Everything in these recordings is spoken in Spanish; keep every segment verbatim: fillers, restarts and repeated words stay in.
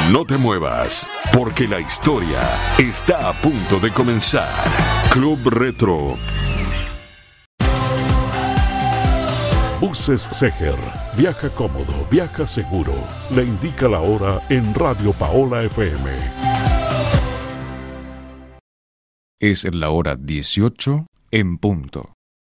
No te muevas, porque la historia está a punto de comenzar. Club Retro. Buses Seger. Viaja cómodo, viaja seguro. Le indica la hora en Radio Paola F M. Es la hora dieciocho en punto.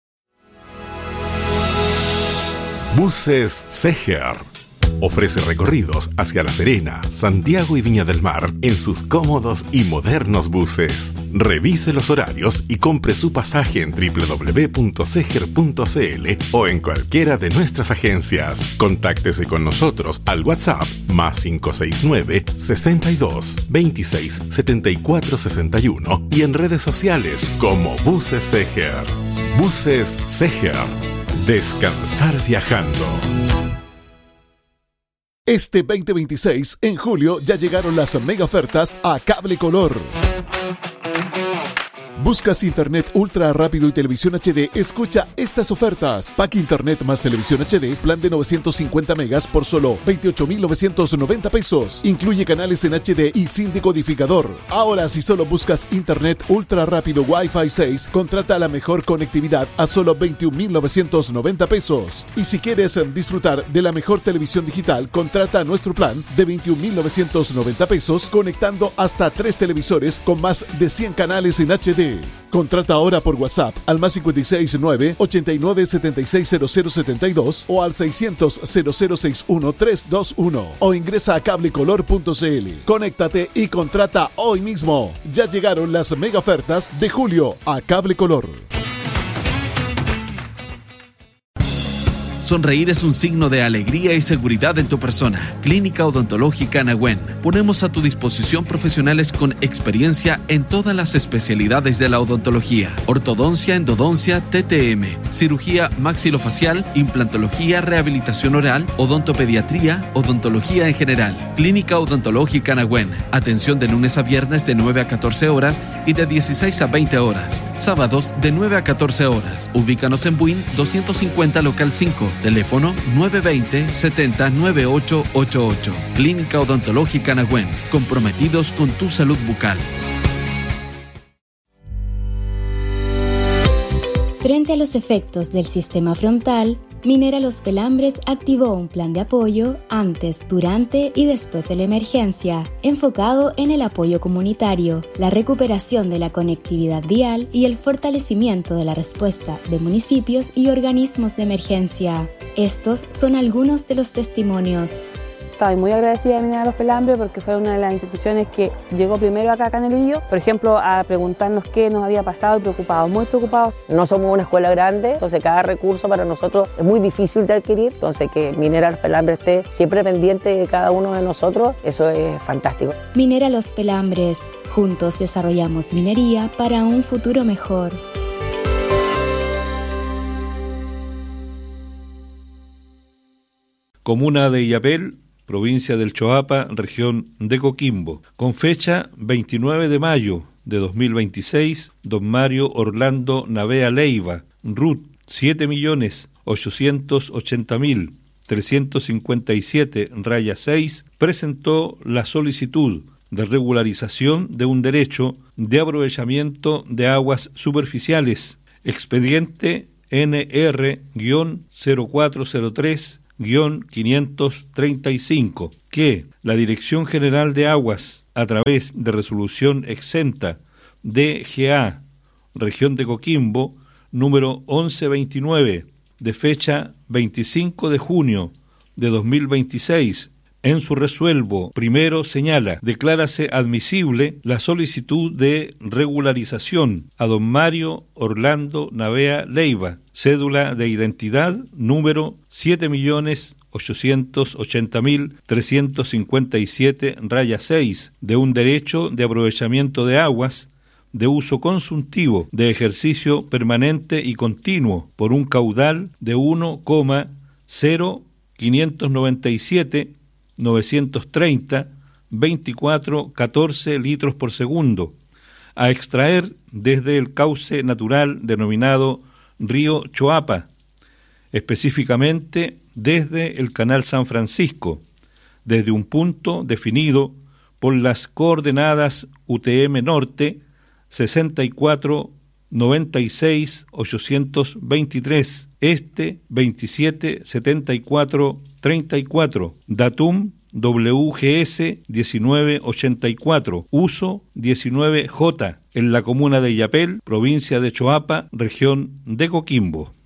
Buses Seger ofrece recorridos hacia La Serena, Santiago y Viña del Mar en sus cómodos y modernos buses. Revise los horarios y compre su pasaje en doble u doble u doble u punto seger punto c l o en cualquiera de nuestras agencias. Contáctese con nosotros al WhatsApp más cinco seis nueve, sesenta y dos, veintiséis, setenta y cuatro sesenta y uno y en redes sociales como Buses Seger. Buses Seger. Descansar viajando. Este veinte veintiséis, en julio, ya llegaron las mega ofertas a Cable Color. Buscas internet ultra rápido y televisión H D, escucha estas ofertas. Pack internet más televisión H D, plan de novecientos cincuenta megas por solo veintiocho mil novecientos noventa pesos. Incluye canales en H D y sin decodificador. Ahora, si solo buscas internet ultra rápido Wi-Fi seis, contrata la mejor conectividad a solo veintiún mil novecientos noventa pesos. Y si quieres disfrutar de la mejor televisión digital, contrata nuestro plan de veintiún mil novecientos noventa pesos, conectando hasta tres televisores con más de cien canales en H D. Contrata ahora por WhatsApp al más cinco seis nueve, ochenta y nueve, setenta y seis cero cero setenta y dos o al seiscientos, cero cero sesenta y uno, trescientos veintiuno o ingresa a cablecolor punto c l. Conéctate y contrata hoy mismo. Ya llegaron las mega ofertas de julio a Cable Color. Sonreír es un signo de alegría y seguridad en tu persona. Clínica Odontológica Nahuen. Ponemos a tu disposición profesionales con experiencia en todas las especialidades de la odontología. Ortodoncia, endodoncia, T T M, cirugía maxilofacial, implantología, rehabilitación oral, odontopediatría, odontología en general. Clínica Odontológica Nahuen. Atención de lunes a viernes de nueve a catorce horas y de dieciséis a veinte horas. Sábados de nueve a catorce horas. Ubícanos en Buin doscientos cincuenta local cinco. Teléfono nueve dos cero, setenta, noventa y ocho ochenta y ocho. Clínica Odontológica Nahuen. Comprometidos con tu salud bucal. Frente a los efectos del sistema frontal, Minera Los Pelambres activó un plan de apoyo antes, durante y después de la emergencia, enfocado en el apoyo comunitario, la recuperación de la conectividad vial y el fortalecimiento de la respuesta de municipios y organismos de emergencia. Estos son algunos de los testimonios. Estoy muy agradecida de Minera Los Pelambres porque fue una de las instituciones que llegó primero acá a Canelillo, por ejemplo, a preguntarnos qué nos había pasado y preocupados, muy preocupados. No somos una escuela grande, entonces cada recurso para nosotros es muy difícil de adquirir, entonces que Minera Los Pelambres esté siempre pendiente de cada uno de nosotros, eso es fantástico. Minera Los Pelambres, juntos desarrollamos minería para un futuro mejor. Comuna de Illapel, provincia del Choapa, región de Coquimbo. Con fecha veintinueve de mayo de dos mil veintiséis, don Mario Orlando Navea Leiva, R U T siete millones ochocientos ochenta mil trescientos cincuenta y siete seis, presentó la solicitud de regularización de un derecho de aprovechamiento de aguas superficiales, expediente N R cero cuatro cero tres quinientos treinta y cinco, que la Dirección General de Aguas, a través de resolución exenta D G A, región de Coquimbo, número once veintinueve, de fecha veinticinco de junio de dos mil veintiséis, en su resuelvo primero señala: declárase admisible la solicitud de regularización a don Mario Orlando Navea Leiva, cédula de identidad número siete millones ochocientos ochenta mil trescientos cincuenta y siete seis, de un derecho de aprovechamiento de aguas de uso consultivo de ejercicio permanente y continuo por un caudal de uno coma cero quinientos noventa y siete novecientos treinta veinticuatro catorce litros por segundo, a extraer desde el cauce natural denominado Río Choapa, específicamente desde el Canal San Francisco, desde un punto definido por las coordenadas U T M Norte sesenta y cuatro noventa y seis ochocientos veintitrés, Este veintisiete setenta y cuatro treinta y cuatro, Datum W G S diecinueve ochenta y cuatro, Uso diecinueve J, en la comuna de Illapel, provincia de Choapa, región de Coquimbo.